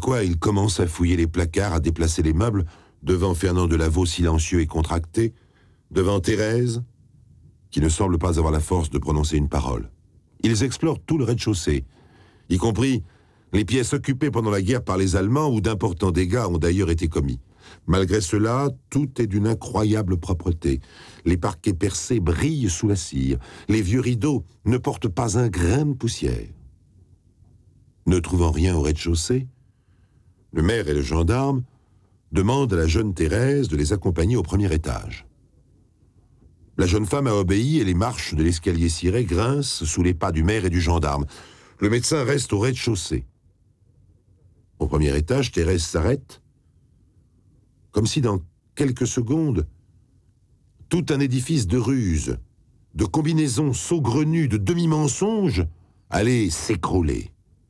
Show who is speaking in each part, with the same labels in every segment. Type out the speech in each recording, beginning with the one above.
Speaker 1: quoi, il commence à fouiller les placards, à déplacer les meubles, devant Fernand Delaveau silencieux et contracté, devant Thérèse, qui ne semble pas avoir la force de prononcer une parole. Ils explorent tout le rez-de-chaussée, y compris les pièces occupées pendant la guerre par les Allemands où d'importants dégâts ont d'ailleurs été commis. Malgré cela, tout est d'une incroyable propreté. Les parquets percés brillent sous la cire. Les vieux rideaux ne portent pas un grain de poussière. Ne trouvant rien au rez-de-chaussée, le maire et le gendarme demandent à la jeune Thérèse de les accompagner au premier étage. La jeune femme a obéi et les marches de l'escalier ciré grincent sous les pas du maire et du gendarme. Le médecin reste au rez-de-chaussée. Au premier étage, Thérèse s'arrête, comme si dans quelques secondes, tout un édifice de ruses, de combinaisons saugrenues, de demi-mensonges allait s'écrouler.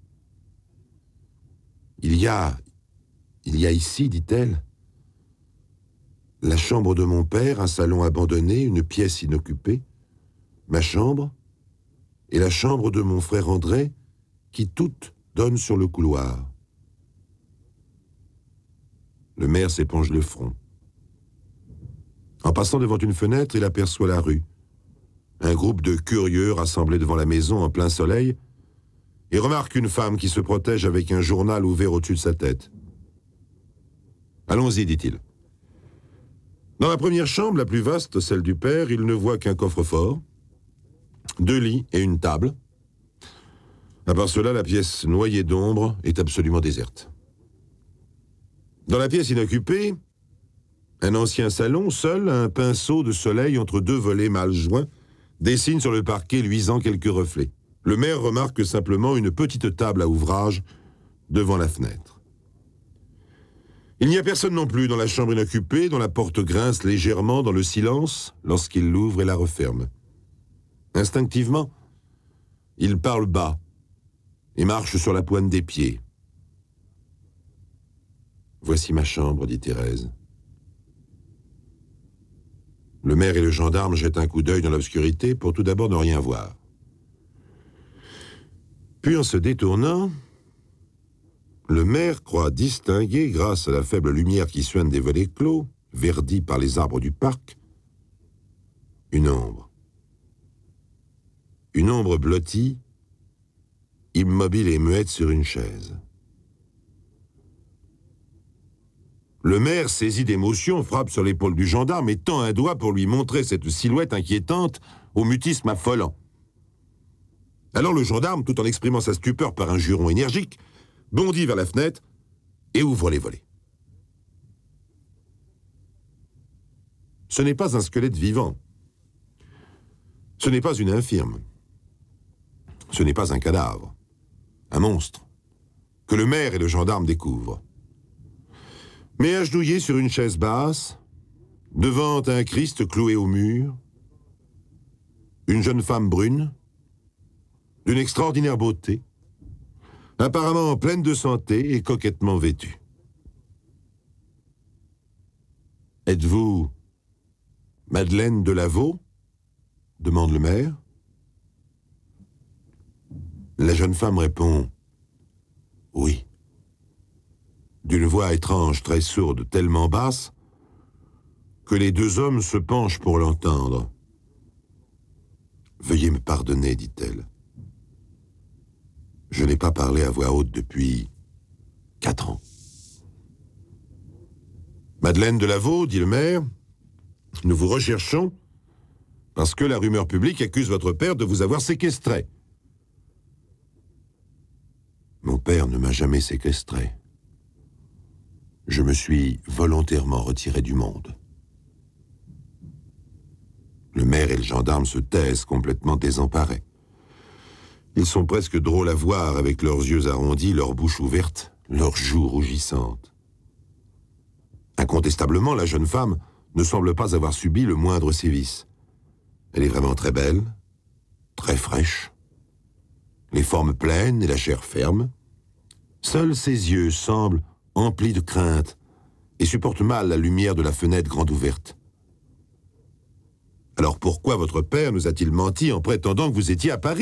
Speaker 1: Il y a ici, dit-elle, la chambre de mon père, un salon abandonné, une pièce inoccupée, ma chambre et la chambre de mon frère André, qui toutes donnent sur le couloir. Le maire s'éponge le front. En passant devant une fenêtre, il aperçoit la rue. Un groupe de curieux rassemblés devant la maison en plein soleil et remarque une femme qui se protège avec un journal ouvert au-dessus de sa tête. « Allons-y, dit-il. » Dans la première chambre, la plus vaste, celle du père, il ne voit qu'un coffre-fort, 2 lits et une table. À part cela, la pièce noyée d'ombre est absolument déserte. Dans la pièce inoccupée, un ancien salon, seul, un pinceau de soleil entre 2 volets mal joints, dessine sur le parquet luisant quelques reflets. Le maire remarque simplement une petite table à ouvrage devant la fenêtre. Il n'y a personne non plus dans la chambre inoccupée, dont la porte grince légèrement dans le silence lorsqu'il l'ouvre et la referme. Instinctivement, il parle bas et marche sur la pointe des pieds. « Voici ma chambre, dit Thérèse. » Le maire et le gendarme jettent un coup d'œil dans l'obscurité pour tout d'abord ne rien voir. Puis en se détournant, le maire croit distinguer, grâce à la faible lumière qui suinte des volets clos, verdis par les arbres du parc, une ombre. Une ombre blottie, immobile et muette sur une chaise. Le maire, saisi d'émotion, frappe sur l'épaule du gendarme et tend un doigt pour lui montrer cette silhouette inquiétante au mutisme affolant. Alors le gendarme, tout en exprimant sa stupeur par un juron énergique, bondit vers la fenêtre et ouvre les volets. Ce n'est pas un squelette vivant. Ce n'est pas une infirme. Ce n'est pas un cadavre. Un monstre que le maire et le gendarme découvrent. Mais agenouillé sur une chaise basse, devant un Christ cloué au mur, une jeune femme brune, d'une extraordinaire beauté, apparemment pleine de santé et coquettement vêtue. « Êtes-vous Madeleine Delaveau ?» demande le maire. La jeune femme répond « Oui », d'une voix étrange, très sourde, tellement basse, que les 2 hommes se penchent pour l'entendre. « Veuillez me pardonner, dit-elle. Je n'ai pas parlé à voix haute depuis 4 ans. »« Madeleine Delaveau, dit le maire, nous vous recherchons parce que la rumeur publique accuse votre père de vous avoir séquestré. »« Mon père ne m'a jamais séquestré. Je me suis volontairement retiré du monde. » Le maire et le gendarme se taisent, complètement désemparés. Ils sont presque drôles à voir, avec leurs yeux arrondis, leur bouche ouverte, leurs joues rougissantes. Incontestablement, la jeune femme ne semble pas avoir subi le moindre sévice. Elle est vraiment très belle, très fraîche, les formes pleines et la chair ferme. Seuls ses yeux semblent emplis de crainte et supportent mal la lumière de la fenêtre grande ouverte. Alors pourquoi votre père nous a-t-il menti en prétendant que vous étiez à Paris ?